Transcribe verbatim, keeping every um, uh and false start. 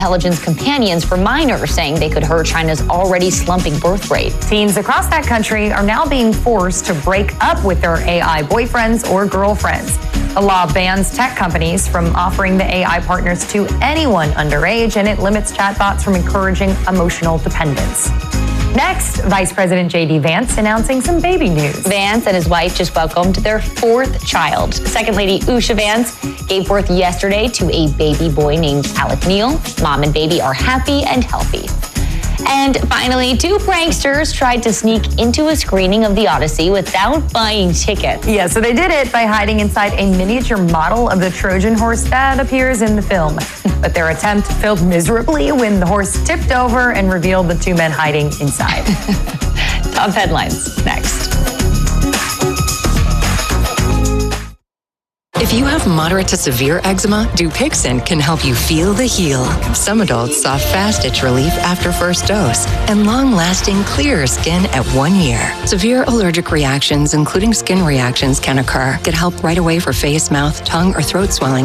intelligence companions for minors, saying they could hurt China's already slumping birth rate. Teens across that country are now being forced to break up with their A I boyfriends or girlfriends. The law bans tech companies from offering the A I partners to anyone underage, and it limits chatbots from encouraging emotional dependence. Next, Vice President J D Vance announcing some baby news. Vance and his wife just welcomed their fourth child. Second Lady Usha Vance gave birth yesterday to a baby boy named Alec Neal. Mom and baby are happy and healthy. And finally, two pranksters tried to sneak into a screening of The Odyssey without buying tickets. Yeah, so they did it by hiding inside a miniature model of the Trojan horse that appears in the film. But their attempt failed miserably when the horse tipped over and revealed the two men hiding inside. Top headlines next. If you have moderate to severe eczema, Dupixent can help you feel the heal. Some adults saw fast itch relief after first dose and long-lasting clear skin at one year. Severe allergic reactions, including skin reactions, can occur. Get help right away for face, mouth, tongue, or throat swelling